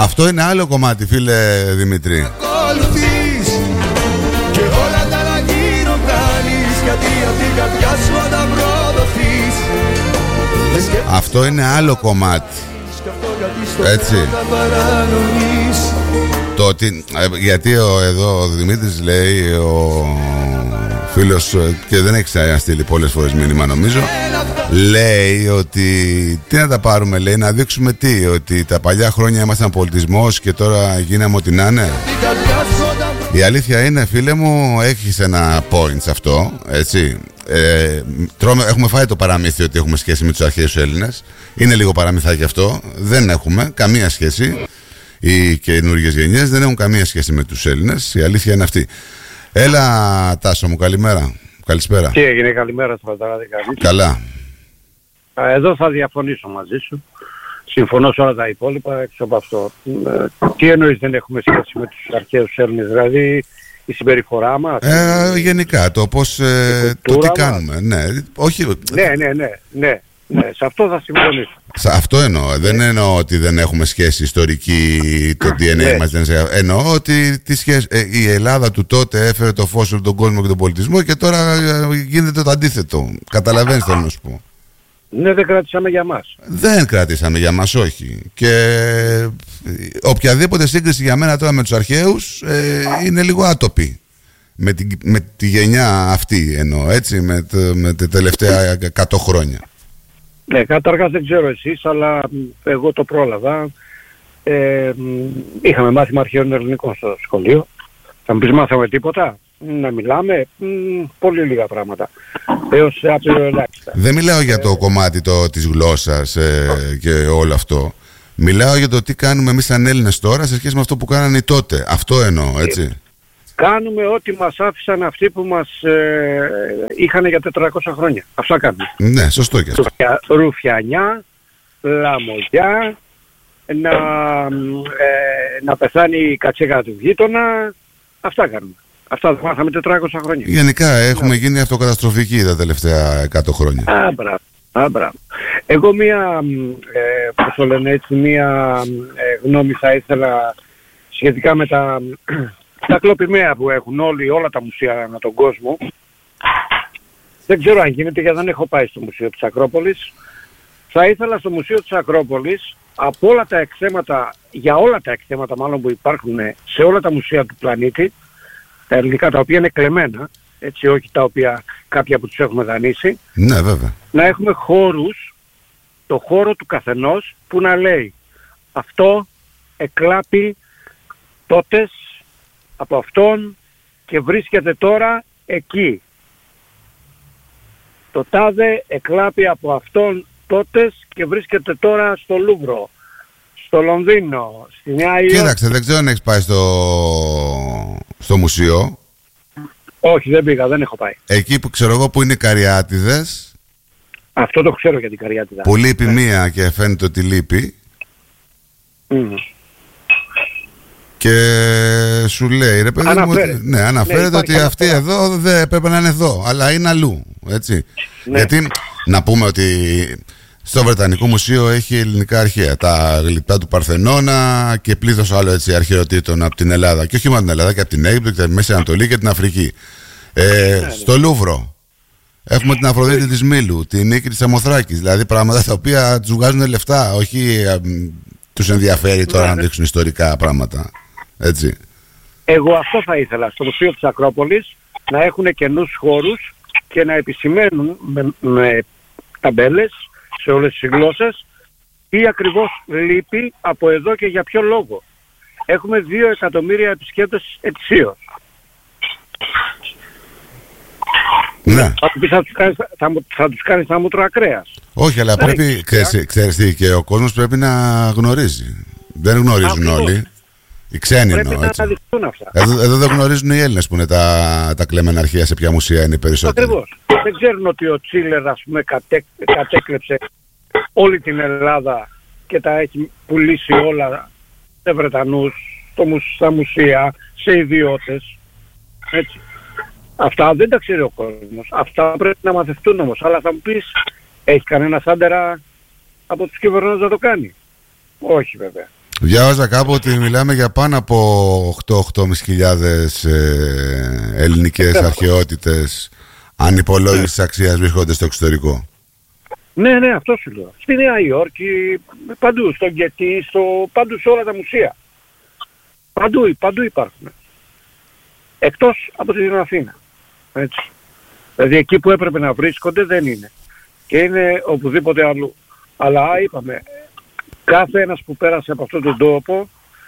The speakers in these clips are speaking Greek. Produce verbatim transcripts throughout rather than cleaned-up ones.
Αυτό είναι άλλο κομμάτι, φίλε Δημητρή. Και όλα τα άλλα γύρω κάνεις, γιατί απ' την καρδιά σου ανταπροδοθείς. Αυτό είναι άλλο κομμάτι. Έτσι. Το ότι, γιατί ο, εδώ ο Δημήτρης λέει, ο φίλος, και δεν έχει ξαναστείλει πολλές φορές μήνυμα νομίζω, λέει ότι τι να τα πάρουμε, λέει, να δείξουμε τι, ότι τα παλιά χρόνια ήμασταν πολιτισμός και τώρα γίναμε ό,τι να είναι. Η αλήθεια είναι, φίλε μου, έχεις ένα point σε αυτό, έτσι. Ε, τρώμε, έχουμε φάει το παραμύθι ότι έχουμε σχέση με τους αρχαίους Έλληνες. Είναι λίγο παραμυθάκι αυτό. Δεν έχουμε καμία σχέση. Οι καινούργιες γενιές δεν έχουν καμία σχέση με τους Έλληνες. Η αλήθεια είναι αυτή. Έλα, Τάσο μου, καλημέρα. Καλησπέρα. Τι έγινε, καλημέρα στο Φανταράδη. Καλά. Εδώ θα διαφωνήσω μαζί σου. Συμφωνώ σε όλα τα υπόλοιπα έξω από αυτό. Τι εννοείς δεν έχουμε σχέση με τους αρχαίους Έλληνες, δηλαδή η συμπεριφορά μας? Ε, γενικά, το πώς, ε, το τι κάνουμε. Ναι, όχι... ναι, ναι, ναι, ναι, ναι, σε αυτό θα συμφωνήσω. Σε αυτό εννοώ. Δεν εννοώ ότι δεν έχουμε σχέση ιστορική, το ντι εν έι μας δεν σε... Εννοώ ότι τη σχέση, ε, η Ελλάδα του τότε έφερε το φως στον τον κόσμο και τον πολιτισμό και τώρα ε, γίνεται το αντίθετο. Καταλαβαίνεις θέλω να σου πω. Ναι, δεν κρατήσαμε για μας. Δεν κρατήσαμε για μας, όχι. Και οποιαδήποτε σύγκριση για μένα τώρα με τους αρχαίους ε, είναι λίγο άτοπη. Με τη, με τη γενιά αυτή εννοώ, έτσι, με, το, με τα τελευταία εκατό χρόνια. Ναι, καταρχάς δεν ξέρω εσείς, αλλά εγώ το πρόλαβα. Ε, είχαμε μάθημα αρχαίων ελληνικών στο σχολείο. Θα μου πεις μάθαμε τίποτα? Να μιλάμε, μ, πολύ λίγα πράγματα. Έως άπειρο ελάχιστα. Δεν μιλάω για το κομμάτι το, της γλώσσας ε, και όλο αυτό. Μιλάω για το τι κάνουμε εμείς σαν Έλληνες τώρα σε σχέση με αυτό που κάνανε τότε. Αυτό εννοώ, έτσι. Κάνουμε ό,τι μας άφησαν αυτοί που μας ε, είχαν για τετρακόσια χρόνια. Αυτά κάνουμε. Ναι, σωστό και αυτό. Ρουφια, ρουφιανιά, λαμογιά, να, ε, να πεθάνει η κατσέκα του γείτονα. Αυτά κάνουμε. Αυτά δεν μάθαμε τετρακόσια χρόνια. Γενικά έχουμε γίνει αυτοκαταστροφικοί τα τελευταία εκατό χρόνια. Α, μπράβο. Α, μπράβο. Εγώ μία, ε, πώς το λένε έτσι, μία ε, γνώμη θα ήθελα σχετικά με τα, τα κλοπημαία που έχουν όλοι, όλα τα μουσεία ανά τον κόσμο. Δεν ξέρω αν γίνεται γιατί δεν έχω πάει στο Μουσείο της Ακρόπολης. Θα ήθελα στο Μουσείο της Ακρόπολης από όλα τα εκθέματα, για όλα τα εκθέματα μάλλον που υπάρχουν σε όλα τα μουσεία του πλανήτη, τα ελληνικά τα οποία είναι κλεμμένα, έτσι, όχι τα οποία κάποια που τους έχουμε δανείσει. Ναι, βέβαια. Να έχουμε χώρους, το χώρο του καθενός που να λέει αυτό εκλάπει τότες από αυτόν και βρίσκεται τώρα εκεί. Το τάδε εκλάπει από αυτόν τότες και βρίσκεται τώρα στο Λούβρο, στο Λονδίνο, στη Νέα Υόρκη. Κοίταξε, δεν ξέρω αν έχεις πάει στο, στο μουσείο. Όχι, δεν πήγα, δεν έχω πάει. Εκεί που ξέρω εγώ που είναι οι Καριάτιδες. Αυτό το ξέρω για την Καριάτιδα. Που λείπει μία και φαίνεται ότι λείπει. Mm. Και σου λέει, ρε παιδί μου, ότι, ναι, αναφέρεται ναι, ότι αυτή εδώ δεν πρέπει να είναι εδώ, αλλά είναι αλλού, έτσι. Ναι. Γιατί να πούμε ότι στο Βρετανικό Μουσείο έχει ελληνικά αρχαία, τα γλυπτά του Παρθενώνα και πλήθος άλλο έτσι αρχαιοτήτων από την Ελλάδα. Και όχι μόνο την Ελλάδα, και από την Αίγυπτο και τη Μέση Ανατολή και την Αφρική. Ε, ναι, στο Λούβρο έχουμε την Αφροδίτη της Μήλου, την Νίκη της Σαμοθράκης, δηλαδή πράγματα τα οποία τους βγάζουν λεφτά, όχι α, τους ενδιαφέρει τώρα ναι, να δείξουν ιστορικά πράγματα. Έτσι. Εγώ αυτό θα ήθελα στο Μουσείο της Ακρόπολης, να έχουν καινούς χώρους και να επισημαίνουν με, με ταμπέλες σε όλες τις γλώσσες τι ακριβώς λείπει από εδώ και για ποιο λόγο. Έχουμε δύο εκατομμύρια επισκέπτες ετησίως. Ναι. Θα, θα τους κάνεις, θα, θα τους κάνεις τα μούτρα κρέας. Όχι, αλλά πρέπει, ξέρεις, ξέρεις τι, και ο κόσμος πρέπει να γνωρίζει. Δεν γνωρίζουν Ακριβώς. όλοι. Οι ξένοι πρέπει εννοώ, να έτσι. αναδειχθούν αυτά. Εδώ, εδώ δεν γνωρίζουν οι Έλληνες που είναι τα, τα κλεμμένα αρχεία, σε ποια μουσεία είναι οι περισσότεροι. Ακριβώς. Δεν ξέρουν ότι ο Τσίλερ, ας πούμε, κατέ, κατέκλεψε όλη την Ελλάδα και τα έχει πουλήσει όλα σε Βρετανούς, στα μουσεία, σε ιδιώτες. Έτσι. Αυτά δεν τα ξέρει ο κόσμος. Αυτά πρέπει να μαθευτούν όμως. Αλλά θα μου πεις, έχει κανένας άντερα από τους κυβερνώντες να το κάνει? Όχι βέβαια. Διάβαζα κάπου ότι μιλάμε για πάνω από οκτώ με οκτώ χιλιάδες ε, ελληνικές αρχαιότητες ανυπολόγιστης αξίας βρίσκονται στο εξωτερικό. Ναι, ναι, αυτό σου λέω. Στη Νέα Υόρκη, παντού, στο Γκετί, στο, παντού σε όλα τα μουσεία. Παντού, παντού υπάρχουν. Εκτός από την Αθήνα. Έτσι. Δηλαδή εκεί που έπρεπε να βρίσκονται δεν είναι. Και είναι οπουδήποτε αλλού. Αλλά είπαμε, κάθε ένας που πέρασε από αυτόν τον τόπο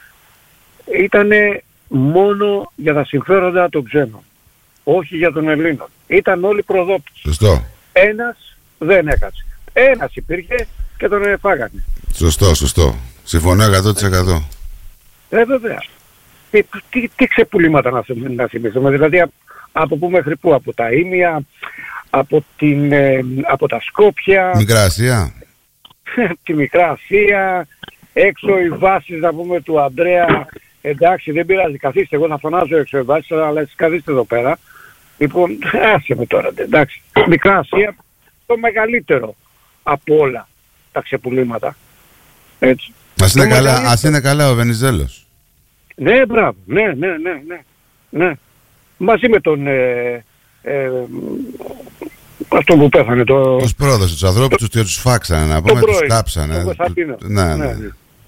ήταν μόνο για τα συμφέροντα των ξένων. Όχι για τον Ελλήνων. Ήταν όλοι προδότες. Σωστό. Ένας δεν έκατσε. Ένας υπήρχε και τον εφάγανε. Σωστό, σωστό. Συμφωνώ εκατό τοις εκατό. Ε, βέβαια. Τι, τι, τι ξεπουλήματα να, να θυμηθούμε. Δηλαδή από, από πού μέχρι πού. Από τα Ήμια, από, την, ε, από τα Σκόπια. Μικρά Ασία. Τη Μικρά Ασία. Έξω οι βάσεις να πούμε του Ανδρέα. Εντάξει, δεν πειράζει, καθίστε, εγώ θα φωνάζω έξω οι βάσεις, αλλά εσείς καθίστε εδώ πέρα. Λοιπόν, άσε με τώρα, εντάξει. Μικρά Ασία, το μεγαλύτερο από όλα τα ξεπουλήματα. Έτσι. Ας είναι, καλά, ας είναι καλά ο Βενιζέλος. Ναι, μπράβο, ναι, ναι, ναι, ναι, ναι. Μαζί με τον, ε, ε, αυτό που πέθανε, το... Τους πρόδωσε τους ανθρώπους τους και τους φάξανε, να πούμε, τους κάψανε. Το Κωνσταντίνο. Ναι, ναι. ναι.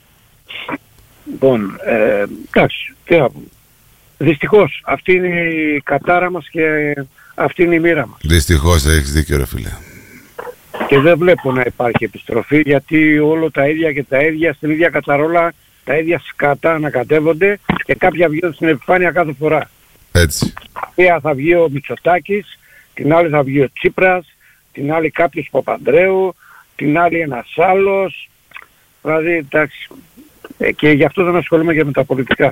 Λοιπόν, ε, εντάξει, τι να πούμε. Δυστυχώς, αυτή είναι η κατάρα μας και αυτή είναι η μοίρα μας. Δυστυχώς, έχεις δίκιο ρε φίλε. Και δεν βλέπω να υπάρχει επιστροφή, γιατί όλο τα ίδια και τα ίδια στην ίδια κατσαρόλα, τα ίδια σκατά ανακατεύονται και κάποια βγαίνουν στην επιφάνεια κάθε φορά. Έτσι. Μία θα βγει ο Μητσοτάκης, την άλλη θα βγει ο Τσίπρας, την άλλη κάποιος Παπανδρέου, την άλλη ένας άλλος. Δηλαδή, εντάξει, και γι' αυτό δεν ασχολούμαι και με τα πολιτικά.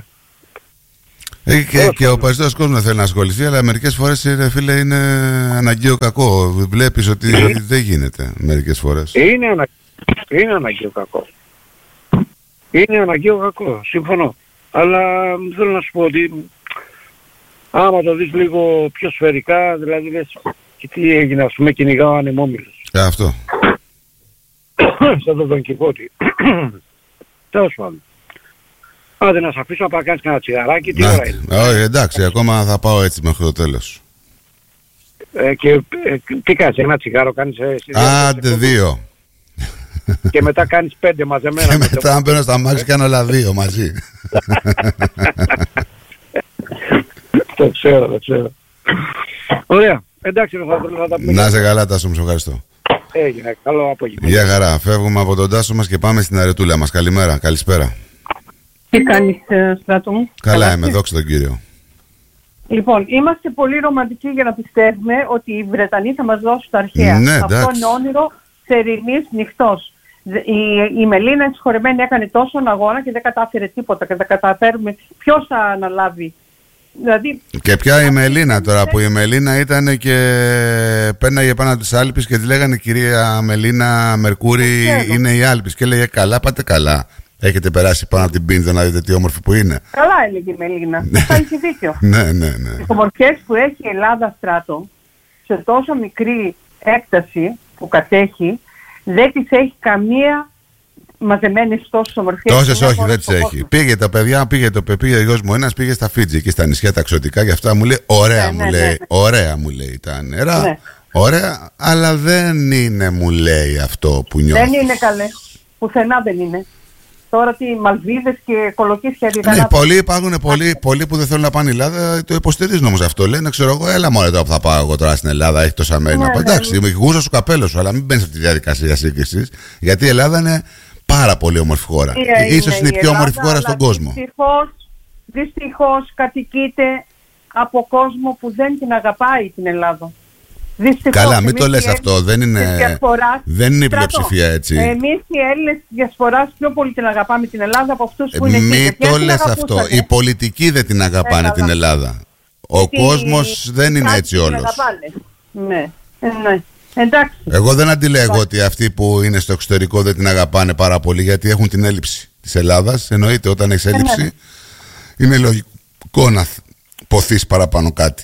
Ε, και, και ο περισσότερος κόσμος θέλει να ασχοληθεί, αλλά μερικές φορές ρε φίλε είναι αναγκαίο κακό. Βλέπεις ότι, ότι δεν γίνεται μερικές φορές. Είναι, ανα... είναι αναγκαίο κακό. Είναι αναγκαίο κακό, συμφωνώ. Αλλά θέλω να σου πω ότι άμα το δεις λίγο πιο σφαιρικά, δηλαδή λες και τι έγινε, ας πούμε, κυνηγάω ανεμόμυλος. Ε, αυτό. Σαν τον Δον Κιχώτη. Τέλος πάντων. Άντε να σε αφήσω να πάω κάνεις κανένα τσιγαράκι, τι ώρα είναι. Όχι, εντάξει, ακόμα θα πάω έτσι μέχρι το τέλος. Ε, και ε, τι κάνεις, ένα τσιγάρο κάνεις ε, άντε δύο. Και μετά κάνεις πέντε μαζεμένα. Και μετά αν μπαίνω στα μάξι κάνω άλλα δύο μαζί. Το ξέρω, το ξέρω. Ωραία, εντάξει, θα, θα τα πούμε. Να είσαι καλά, Τάσο, μου σε ευχαριστώ. Έγινε, καλό απόγευμα. Γεια χαρά, φεύγουμε από τον Τάσο μας και πάμε στην αρετούλα μας. Καλημέρα, καλησπέρα. Τι κάνεις, Στράτο μου? Καλά είμαι, δόξα τον Κύριο. Λοιπόν, είμαστε πολύ ρομαντικοί για να πιστεύουμε ότι οι Βρετανοί θα μας δώσουν τα αρχαία. Ναι, αυτό εντάξει. είναι όνειρο θερινής νυχτός. Η, η Μελίνα η συγχωρεμένη έκανε τόσον αγώνα και δεν κατάφερε τίποτα και δεν καταφέρουμε. Ποιος θα αναλάβει? Δηλαδή, και ποια η Μελίνα τώρα, που η Μελίνα ήταν και πέναγε πάνω από τις Άλπεις και τη λέγανε κυρία Μελίνα Μερκούρη είναι η Άλπεις και έλεγε καλά, πάτε καλά. Έχετε περάσει πάνω από την Πίνδο να δείτε τι όμορφη που είναι. Καλά έλεγε η Μελίνα. Θα έχει δίκιο. Ναι, ναι, ναι. Οι ομορφιές που έχει η Ελλάδα, Στράτο, σε τόσο μικρή έκταση που κατέχει, δεν τις έχει καμία μαζεμένες τόσες ομορφιές. Τόσες όχι, δεν τις έχει. Πήγε τα παιδιά, πήγε το πήγε ο γιος μου ένας, πήγε στα Φίτζι και στα νησιά τα εξωτικά και αυτά μου λέει ωραία, ναι, μου ναι, λέει, ναι. ωραία μου λέει τα νερά. Ναι. Ωραία, αλλά δεν είναι, μου λέει, αυτό που νιώθεις. Δεν είναι καλέ. Πουθενά δεν είναι. Τώρα τι Μαλδίβες και κολοκύθια διδανά. Ναι, πολλοί υπάρχουν, πολλοί, πολλοί που δεν θέλουν να πάνε Ελλάδα, το υποστηρίζουν όμως αυτό. Λένε, ξέρω εγώ, έλα μόνο τώρα που θα πάω εγώ τώρα στην Ελλάδα, έχει τόσα μέρη να πάω. Εντάξει, με γούζα σου καπέλο σου, αλλά μην μπαίνεις σε αυτή τη διαδικασία σύγκρισης, γιατί η Ελλάδα είναι πάρα πολύ όμορφη χώρα. Είναι, ίσως είναι η πιο Ελλάδα, όμορφη χώρα στον κόσμο. Δυστυχώς, δυστυχώς κατοικείται από κόσμο που δεν την αγαπάει την Ελλάδα. Δυστυχώς, καλά, μην το λες αυτό, δεν είναι, δεν είναι η πλειοψηφία έτσι. Εμείς οι Έλληνες της διασποράς πιο πολύ την αγαπάμε την Ελλάδα από αυτούς που είναι εκεί. Μην το λες αυτό, οι πολιτικοί δεν την αγαπάνε την Ελλάδα. Ο γιατί κόσμος δεν είναι έτσι όλος. Ναι, ναι. Εντάξει. Εγώ δεν αντιλέγω ότι αυτοί που είναι στο εξωτερικό δεν την αγαπάνε πάρα πολύ, γιατί έχουν την έλλειψη της Ελλάδας. Εννοείται όταν έχεις έλλειψη είναι λογικό να ποθείς παραπάνω κάτι.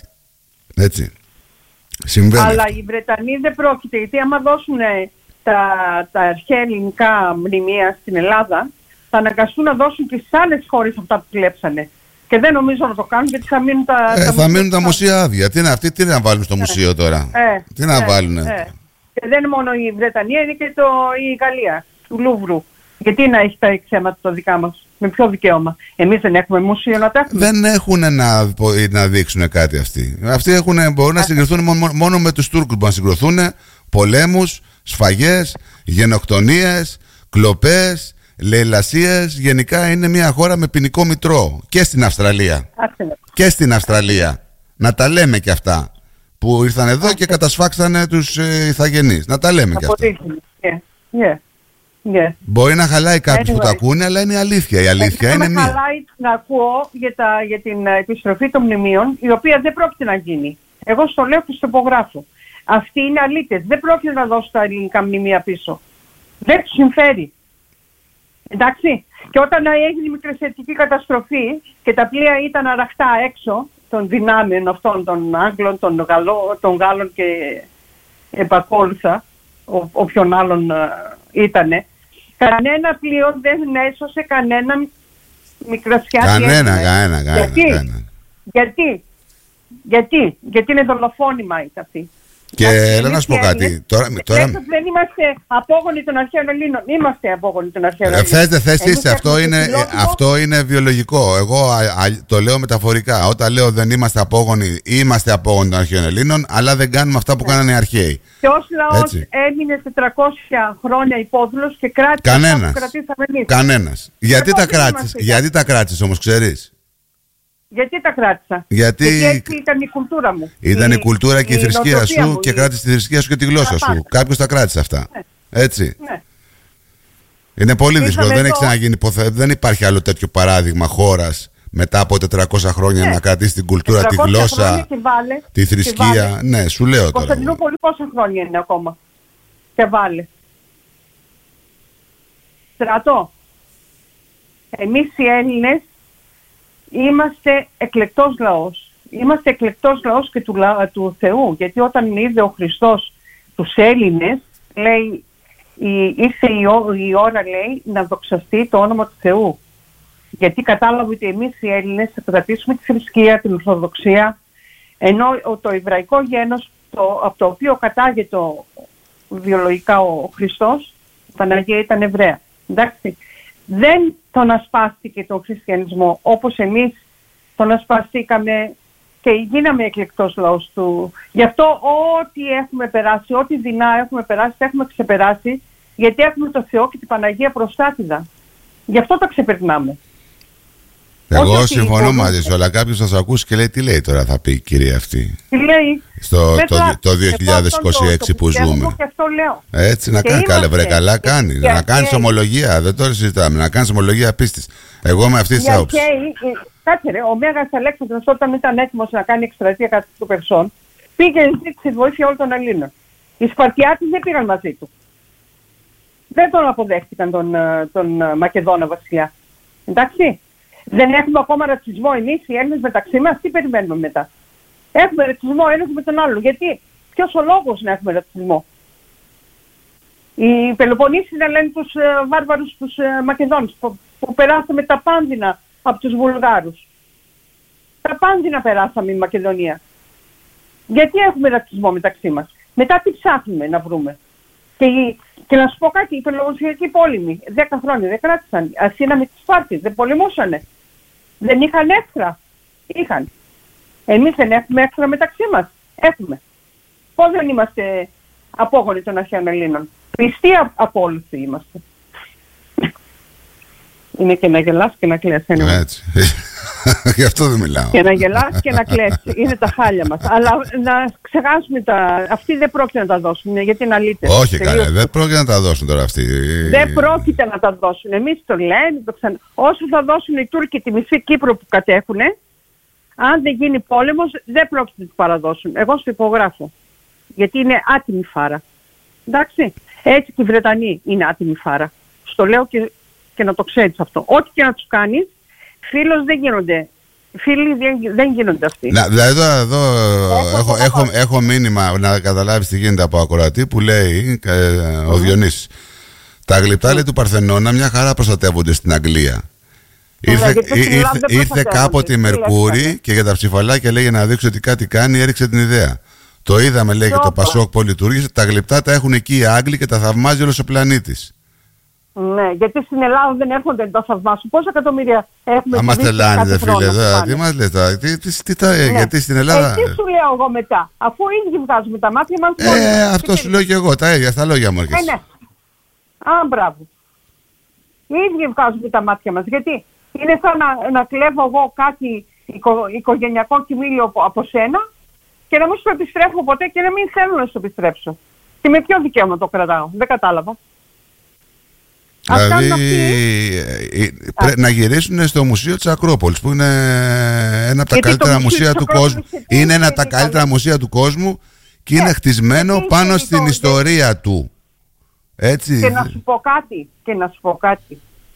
Έτσι. Συμβαίνει. Αλλά οι Βρετανοί δεν πρόκειται, γιατί άμα δώσουν τα, τα αρχαία ελληνικά μνημεία στην Ελλάδα, θα αναγκαστούν να δώσουν και στις άλλες χώρες αυτά που κλέψανε. Και δεν νομίζω να το κάνουν γιατί θα μείνουν τα, ε, τα θα μείνουν τα μουσεία άδεια. Τι είναι αυτοί, τι να βάλουν στο μουσείο τώρα. Ε, τι να ε, βάλουν. Ε. Και δεν είναι μόνο η Βρετανία, είναι και το, η Γαλλία, του Λούβρου. Γιατί να έχει τα εξαίματα τα δικά μας, με ποιο δικαίωμα. Εμείς δεν έχουμε μουσείο να τα έχουμε. Δεν έχουν να, να δείξουν κάτι αυτοί. Αυτοί έχουν, μπορούν να συγκριθούν μόνο, μόνο με τους Τούρκους. Μπορούν να συγκριθούν πολέμους, σφαγές, γενοκτονίες, κλοπές, λαιλασίες. Γενικά είναι μια χώρα με ποινικό μητρό. Και στην Αυστραλία. Άξε. Και στην Αυστραλία. Να τα λέμε και αυτά. Που ήρθαν εδώ Άξε. Και κατασφάξανε τους ε, ηθαγενείς. Να τα λέμε και αυτά. Yeah. Yeah. Yeah. Μπορεί να χαλάει κάποιος anyway. Που τα ακούνε, αλλά είναι αλήθεια. Η αλήθεια ε, είναι μία. Χαλάει να ακούω για, τα, για την επιστροφή των μνημείων, η οποία δεν πρόκειται να γίνει. Εγώ στο λέω και στο υπογράφω. Αυτοί είναι αλήτες. Δεν πρόκειται να δώσουν τα ελληνικά μνημεία πίσω. Δεν τους συμφέρει. Εντάξει. Και όταν έγινε η μικρασιατική καταστροφή και τα πλοία ήταν αραχτά έξω των δυνάμεων αυτών των Άγγλων, των, Γαλλό, των Γάλλων και επακόλουθα, όποιον άλλον uh, ήτανε, κανένα πλοίο δεν έσωσε κανέναν μικρασιάτη. Κανένα, κανένα, κανένα. Γιατί, κανένα. γιατί, γιατί, γιατί είναι δολοφόνημα ήταν αυτή. Και έλα να σου πω κάτι. Τώρα, τώρα... Δεν είμαστε απόγονοι των αρχαίων Ελλήνων. Είμαστε απόγονοι των αρχαίων Ελλήνων. Θες δεν θες είστε. Αυτό είναι, αυτό είναι βιολογικό. Εγώ α, α, το λέω μεταφορικά. Όταν λέω δεν είμαστε απόγονοι, είμαστε απόγονοι των αρχαίων Ελλήνων, αλλά δεν κάνουμε αυτά που yeah. κάνανε οι αρχαίοι. Ποιος λαός έμεινε τετρακόσια χρόνια υπόδουλος και κράτησε Κανένας. αυτά που κρατήσαμε εμείς. Κανένας. Γιατί τα, κράτησες, γιατί τα κράτησες όμως, ξέρεις? Γιατί τα κράτησα? Γιατί... Γιατί έτσι ήταν η κουλτούρα μου. Ήταν η, η κουλτούρα και η, η θρησκεία σου μου, και η... κράτησε τη θρησκεία σου και τη γλώσσα σου. Πάντα. Κάποιος τα κράτησε αυτά. Ναι. Έτσι. Ναι. Είναι πολύ δύσκολο. Δεν, έχει ξαναγίνει, δεν υπάρχει άλλο τέτοιο παράδειγμα χώρας μετά από τετρακόσια χρόνια ναι. να κρατήσει την κουλτούρα, τη γλώσσα, βάλε, τη θρησκεία. Ναι, σου λέω τώρα. Κωνσταντινούπολη πόσα χρόνια είναι ακόμα? Και βάλε. Στρατό. Εμείς οι Έλληνες είμαστε εκλεκτός λαός. Είμαστε εκλεκτός λαός και του, του Θεού. Γιατί όταν είδε ο Χριστός τους Έλληνες, λέει, ήρθε η, η ώρα, λέει, να δοξαστεί το όνομα του Θεού. Γιατί κατάλαβε ότι εμείς οι Έλληνες θα κρατήσουμε τη θρησκεία, την Ορθοδοξία, ενώ το εβραϊκό γένος, το, από το οποίο κατάγεται βιολογικά ο, ο Χριστός, η Παναγία ήταν Εβραία. Εντάξει. Δεν τον ασπάστηκε τον χριστιανισμό όπως εμείς τον ασπαστήκαμε και γίναμε εκλεκτός λαός του. Γι' αυτό ό,τι έχουμε περάσει, ό,τι δεινά έχουμε περάσει, τα έχουμε ξεπεράσει, γιατί έχουμε το Θεό και την Παναγία προστάτηδα. Γι' αυτό τα ξεπερνάμε. Εγώ όχι συμφωνώ ότι... μαζί σου, αλλά κάποιος θα σας ακούσει και λέει τι λέει τώρα θα πει η κυρία αυτή. Τι λέει? Στο το, το, το δύο χιλιάδες είκοσι έξι που ζούμε. Και αυτό λέω. Έτσι να κάνει, καλέ βρε, καλά κάνει. Και να κάνεις ομολογία, δεν το συζητάμε, να κάνεις ομολογία πίστης. Εγώ με αυτή τη άποψη. Κάτσε ρε, ο Μέγας Αλέξανδρος όταν ήταν έτοιμος να κάνει εκστρατεία κατά του Περσών, πήγε στη βοήθεια όλων των Ελλήνων. Οι Σπαρτιάτες δεν πήγαν μαζί του. Δεν τον αποδέχτηκαν τον, τον Μακεδόνα βασιλιά. Εντάξει. Δεν έχουμε ακόμα ρατσισμό εμείς οι Έλληνες μεταξύ μας, τι περιμένουμε μετά? Έχουμε ρατσισμό ένας με τον άλλο. Γιατί, ποιος ο λόγος να έχουμε ρατσισμό? Οι Πελοποννήσοι να λένε τους ε, βάρβαρους τους ε, Μακεδόνους που, που περάσαμε τα πάνδυνα από τους Βουλγάρους. Τα πάνδυνα περάσαμε η Μακεδονία. Γιατί έχουμε ρατσισμό μεταξύ μας? Μετά τι ψάχνουμε να βρούμε? Και, και να σου πω κάτι, οι Πελοποννησιακοί πόλεμοι δέκα χρόνια δεν κράτησαν. Αθήνα με τις Σπάρτες δεν πολεμούσανε. Δεν είχαν έχθρα. Είχαν. Εμείς δεν έχουμε έχθρα μεταξύ μας. Έχουμε. Πώς δεν είμαστε απόγονοι των αρχαίων Ελλήνων? Πιστοί απόλυτοι είμαστε. Είναι και να γελάς και να κλαις. Έτσι. Γι' αυτό δεν μιλάω. Και να γελάς και να κλαις. Είναι τα χάλια μας. Αλλά να ξεχάσουμε τα... Αυτοί δεν πρόκειται να τα δώσουν. Γιατί είναι αλήθεια. Όχι καλά. Δεν πρόκειται να τα δώσουν τώρα αυτοί. Δεν πρόκειται να τα δώσουν. Εμείς το λέμε. Το ξανα... Όσο θα δώσουν οι Τούρκοι τη μισή Κύπρο που κατέχουν, αν δεν γίνει πόλεμος, δεν πρόκειται να τους παραδώσουν. Εγώ σου υπογράφω. Γιατί είναι άτιμη φάρα. Εντάξει. Έτσι και οι Βρετανοί είναι άτιμη φάρα. Στο λέω και, και να το ξέρεις αυτό. Ό,τι και να τους κάνεις, φίλος δεν γίνονται. Φίλοι δεν, δεν γίνονται αυτοί. Να, δηλαδή εδώ, εδώ έχω, έχω, έχω, έχω μήνυμα να καταλάβεις τι γίνεται από ακροατή που λέει ε, ο Διονύσης. Τα γλυπτά λέει του Παρθενώνα μια χαρά προστατεύονται στην Αγγλία. Ήρθε, γιατί στην ήρθε, Ελλάδα δεν ήρθε κάποτε η Μερκούρη και για τα ψηφαλάκια λέει για να δείξει ότι κάτι κάνει έριξε την ιδέα. Το είδαμε λέει και το Πασόκ που λειτουργήσε. Τα γλυπτά τα έχουν εκεί οι Άγγλοι και τα θαυμάζει όλος ο πλανήτης. Ναι, γιατί στην Ελλάδα δεν έρχονται τα θαυμάσουν. Πόσα εκατομμύρια έχουμε. Αν μας τελάνετε φίλε εδώ, τι μας λέτε, τι, τι, τι, τα, ναι. Γιατί στην Ελλάδα... Ε, τι σου λέω εγώ μετά, αφού ήδη βγάζουμε τα μάτια μας. Ε, αυτό σου λέω και εγώ, τα ίδια, στα λόγια μου έρχεσαι. Ε, ναι. Α, μπράβο. Οι ίδιοι βγάζουμε τα μάτια μας, γιατί είναι σαν να, να κλέβω εγώ κάτι οικο, οικογενειακό κοιμήλιο από, από σένα και να μην σου το επιστρέφω ποτέ και να μην θέλω να σου το επιστρέψω. Και με ποιο δικαίωμα το κρατάω, δεν κατάλαβα. Δηλαδή πρέ, να γυρίσουν στο Μουσείο της Ακρόπολης που είναι ένα από τα γιατί καλύτερα μουσεία του κόσμου. Είναι ένα από τα καλύτερα μουσεία του κόσμου και είναι χτισμένο πάνω στην ιστορία του. Έτσι. Και να σου πω κάτι, και να σου πω κάτι.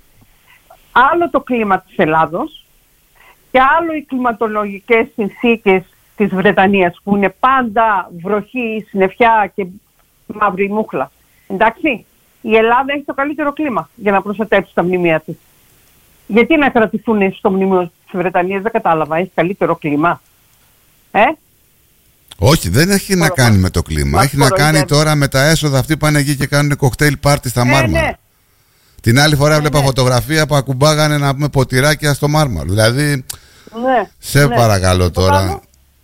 Άλλο το κλίμα της Ελλάδος και άλλο οι κλιματολογικές συνθήκες της Βρετανίας που είναι πάντα βροχή, συννεφιά και μαύρη μούχλα. Εντάξει. Η Ελλάδα έχει το καλύτερο κλίμα για να προστατεύσει τα μνημεία της. Γιατί να κρατηθούν στο μνημείο της Βρετανίας, δεν κατάλαβα. Έχει καλύτερο κλίμα. Ε? Όχι, δεν έχει Φορο... να κάνει με το κλίμα. Έχει να κάνει τώρα με τα έσοδα αυτοί που πάνε εκεί και κάνουν κοκτέιλ πάρτι στα ε, Μάρμαρα. Ναι. Την άλλη φορά ε, έβλεπα ναι. φωτογραφία που ακουμπάγανε να πούμε ποτηράκια στο Μάρμαρο. Δηλαδή, ναι. σε ναι. παρακαλώ τώρα.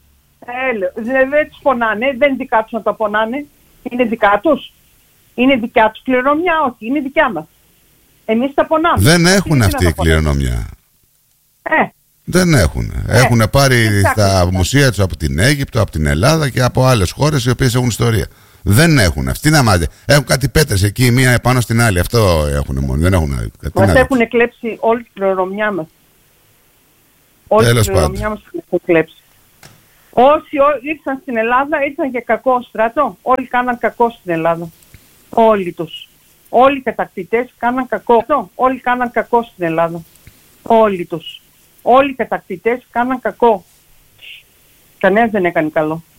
Ε, δεν τους πονάνε, δεν είναι δικά τους να τα πονάνε. Είναι δικά τους. Είναι δικιά τους κληρονομιά, όχι, είναι δικιά μας. Εμείς τα πονάμε. Δεν έχουν αυτή η κληρονομιά. Ε. Δεν έχουν. Ε. Έχουν πάρει τα μουσεία τους από την Αίγυπτο, από την Ελλάδα και από άλλες χώρες οι οποίες έχουν ιστορία. Δεν έχουν. Αυτοί να μάθετε. Έχουν κάτι πέτρες εκεί, μία επάνω στην άλλη. Αυτό έχουν μόνο. Δεν έχουν. Μας έχουν κλέψει όλη την κληρονομιά μας. Όλη την κληρονομιά μας έχουν κλέψει. Όσοι ήρθαν στην Ελλάδα ήρθαν για κακό στρατό. Όλοι κάναν κακό στην Ελλάδα. Όλοι τους. Όλοι οι κατακτητές κάναν κακό. Όλοι κάναν κακό στην Ελλάδα. Όλοι τους. Όλοι οι κατακτητές κάναν κακό. Κανένας δεν έκανε καλό.